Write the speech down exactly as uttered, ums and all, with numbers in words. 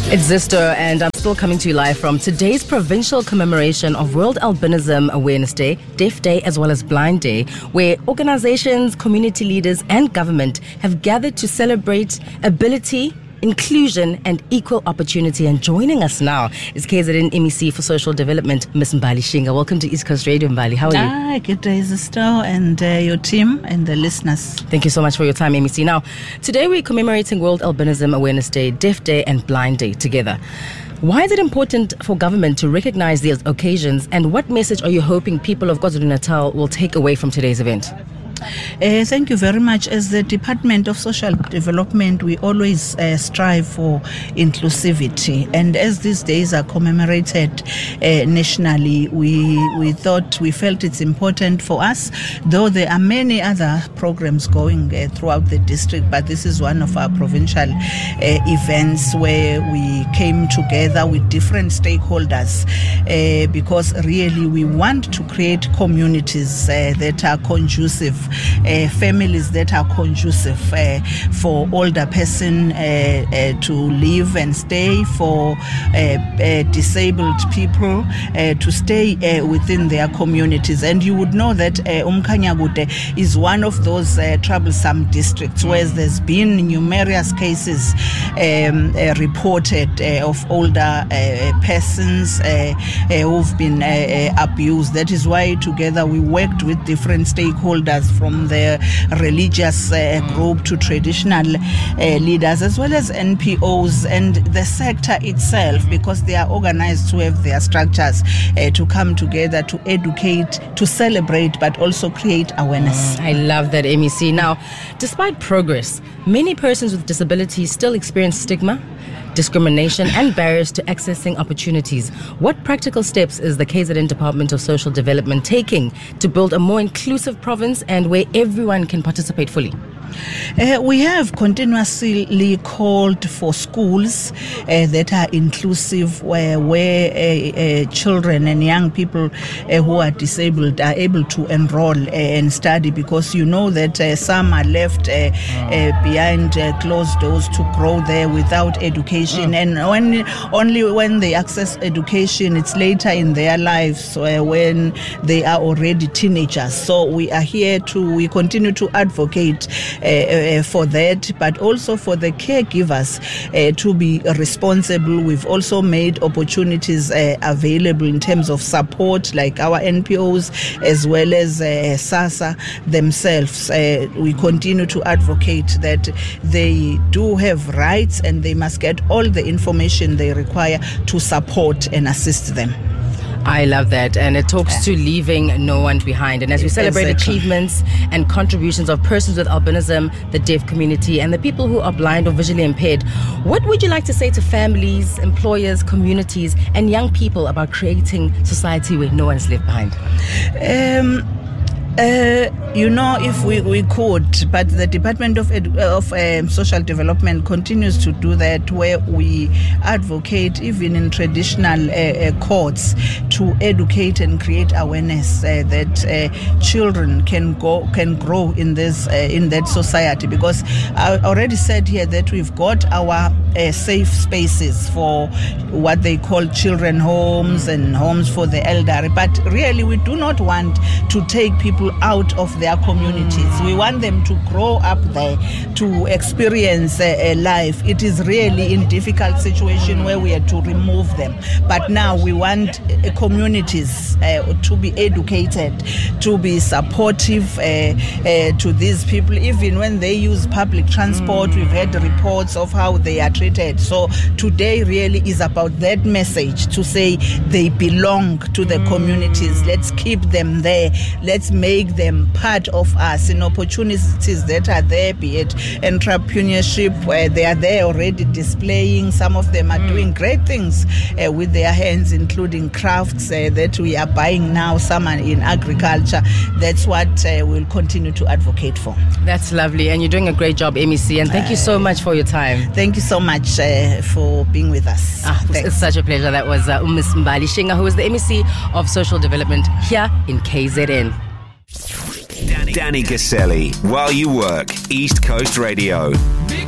It's Zisto, and I'm still coming to you live from today's provincial commemoration of World Albinism Awareness Day, Deaf Day, as well as Blind Day, where organizations, community leaders, and government have gathered to celebrate ability, inclusion, and equal opportunity. And joining us now is K Z N M E C for Social Development, Miss Mbali Shinga. Welcome to East Coast Radio, Mbali. How are you? Hi, good day, Zisto, and uh, your team and the listeners. Thank you so much for your time, M E C. Now, today we're commemorating World Albinism Awareness Day, Deaf Day, and Blind Day together. Why is it important for government to recognize these occasions, and what message are you hoping people of KwaZulu-Natal will take away from today's event? Uh, thank you very much. As the Department of Social Development, we always uh, strive for inclusivity. And as these days are commemorated uh, nationally, we we thought, we felt it's important for us, though there are many other programs going uh, throughout the district, but this is one of our provincial uh, events where we came together with different stakeholders uh, because really we want to create communities uh, that are conducive, Uh, families that are conducive uh, for older person uh, uh, to live and stay, for uh, uh, disabled people uh, to stay uh, within their communities. And you would know that uh, Umkhanyakude is one of those uh, troublesome districts where there's been numerous cases um, uh, reported uh, of older uh, persons uh, uh, who've been uh, uh, abused. That is why together we worked with different stakeholders, from the religious uh, group to traditional uh, leaders, as well as N P Os and the sector itself, because they are organized to have their structures uh, to come together to educate, to celebrate, but also create awareness. Mm, I love that, M E C. Now, despite progress, many persons with disabilities still experience stigma, discrimination, and barriers to accessing opportunities. What practical steps is the K Z N Department of Social Development taking to build a more inclusive province and where everyone can participate fully? Uh, we have continuously called for schools uh, that are inclusive, where, where uh, uh, children and young people uh, who are disabled are able to enroll uh, and study, because you know that uh, some are left uh, uh, behind uh, closed doors to grow there without education. Oh. And when, only when they access education, it's later in their lives uh, when they are already teenagers. So we are here to, we continue to advocate Uh, uh, for that, but also for the caregivers uh, to be responsible. We've also made opportunities uh, available in terms of support, like our N P Os as well as uh, SASSA themselves. Uh, we continue to advocate that they do have rights and they must get all the information they require to support and assist them. I love that, and it talks to leaving no one behind. And as we celebrate exactly. achievements and contributions of persons with albinism, the deaf community, and the people who are blind or visually impaired, what would you like to say to families, employers, communities, and young people about creating society where no one's left behind? Um, Uh, you know, if we, we could, but the Department of Edu- of um, Social Development continues to do that, where we advocate even in traditional uh, uh, courts to educate and create awareness uh, that uh, children can go can grow in this uh, in that society. Because I already said here that we've got our uh, safe spaces for what they call children homes and homes for the elderly, but really we do not want to take people out of their communities. We want them to grow up there, to experience a, a life. It is really in difficult situation where we are to remove them. But now we want uh, communities uh, to be educated, to be supportive uh, uh, to these people. Even when they use public transport, mm. we've had reports of how they are treated. So today really is about that message, to say they belong to the mm. communities. Let's keep them there. Let's make them part of us in opportunities that are there, be it entrepreneurship, where they are there already displaying. Some of them are mm. doing great things uh, with their hands, including crafts uh, that we are buying now. Some are in agriculture. That's what uh, we'll continue to advocate for. That's lovely, and you're doing a great job, M E C, and thank uh, you so much for your time. Thank you so much uh, for being with us. Ah, it's such a pleasure. That was uh, Miss Mbali Shinga, who is the M E C of Social Development here in K Z N. Danny Gaselli, While You Work, East Coast Radio.